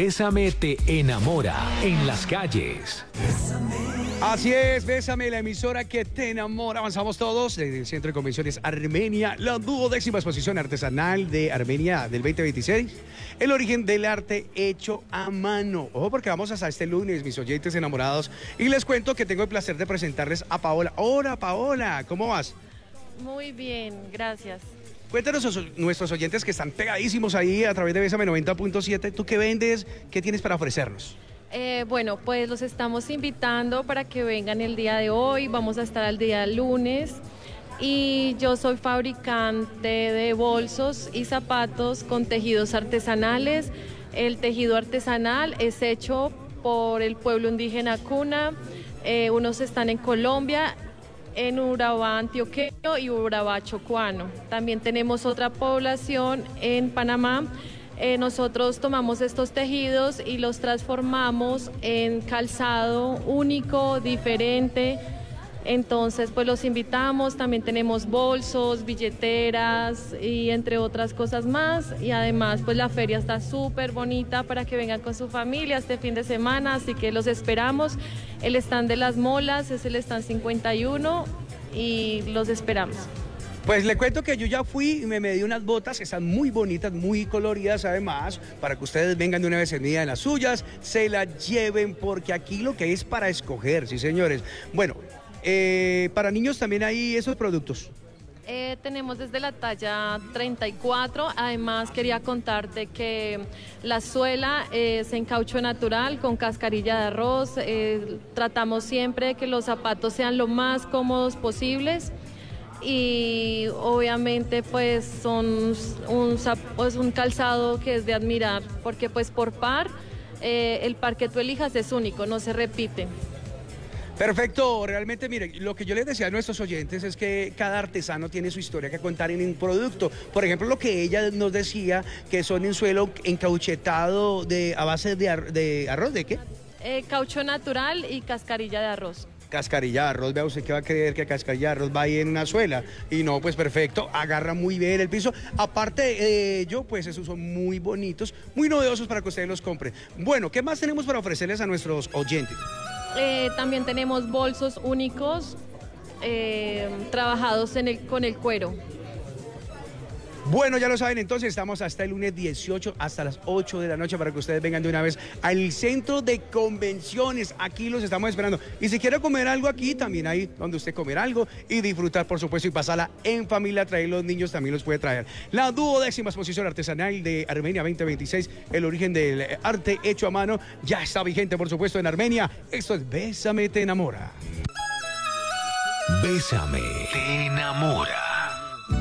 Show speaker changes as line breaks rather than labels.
Bésame te enamora en las calles.
Así es, Bésame, la emisora que te enamora. Avanzamos todos desde el Centro de Convenciones Armenia, la 12ª exposición artesanal de Armenia del 2026. El origen del arte hecho a mano. Ojo, porque vamos hasta este lunes, mis oyentes enamorados. Y les cuento que tengo el placer de presentarles a Paola. Hola, Paola, ¿cómo vas?
Muy bien, gracias.
Cuéntanos a nuestros oyentes que están pegadísimos ahí a través de Bésame 90.7. ¿Tú qué vendes? ¿Qué tienes para ofrecernos?
Bueno, pues los estamos invitando para que vengan el día de hoy. Vamos a estar al día lunes. Y yo soy fabricante de bolsos y zapatos con tejidos artesanales. El tejido artesanal es hecho por el pueblo indígena Cuna. Unos están en Colombia, en Urabá antioqueño y Urabá chocuano. También tenemos otra población en Panamá. Nosotros tomamos estos tejidos y los transformamos en calzado único, diferente. Entonces, pues los invitamos. También tenemos bolsos, billeteras y entre otras cosas más. Y además, pues la feria está súper bonita para que vengan con su familia este fin de semana. Así que los esperamos. El stand de las molas es el stand 51 y los esperamos.
Pues le cuento que yo ya fui y me medí unas botas que están muy bonitas, muy coloridas además, para que ustedes vengan de una vez en día en las suyas, se las lleven, porque aquí lo que es para escoger, sí señores. Bueno, para niños también hay esos productos.
Tenemos desde la talla 34, además quería contarte que la suela es en caucho natural con cascarilla de arroz. Tratamos siempre que los zapatos sean lo más cómodos posibles. Y obviamente pues son un calzado que es de admirar, porque pues por par, el par que tú elijas es único, no se repite.
Perfecto, realmente mire, lo que yo les decía a nuestros oyentes es que cada artesano tiene su historia que contar en un producto. Por ejemplo, lo que ella nos decía, que son en suelo encauchetado a base de arroz, ¿de qué?
Caucho natural y cascarilla de arroz.
Cascarilla de arroz, vea usted que va a creer que cascarilla de arroz va ahí en una suela. Y no, pues perfecto, agarra muy bien el piso. Aparte de ello, pues esos son muy bonitos, muy novedosos para que ustedes los compren. Bueno, ¿qué más tenemos para ofrecerles a nuestros oyentes?
También tenemos bolsos únicos trabajados con el cuero.
Bueno, ya lo saben, entonces estamos hasta el lunes 18, hasta las 8 de la noche para que ustedes vengan de una vez al Centro de Convenciones. Aquí los estamos esperando. Y si quiere comer algo aquí, también hay donde usted comer algo y disfrutar, por supuesto, y pasarla en familia, traer los niños también los puede traer. La 12ª exposición artesanal de Armenia 2026, el origen del arte hecho a mano, ya está vigente, por supuesto, en Armenia. Esto es Bésame te enamora.
Bésame te enamora.